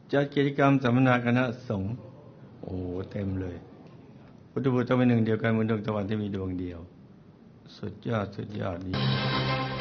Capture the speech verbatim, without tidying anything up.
จัดกิจกรรมสัมมนาคณะสงฆ์โอ้เต็มเลยพุทธบูชาเป็นหนึ่งเดียวกันเหมือนดวงตะวันที่มีดวงเดียวสุดยอดสุดยอดดี